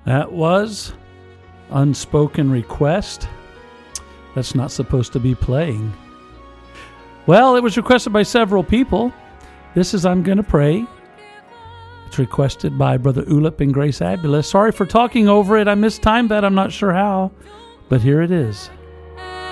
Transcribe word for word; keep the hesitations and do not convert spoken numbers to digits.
That was Unspoken Request. That's not supposed to be playing. Well, it was requested by several people. This is I'm Gonna Pray. It's requested by Brother Ulip and Grace Abula. Sorry for talking over it. I mistimed that. I'm not sure how, but here it is.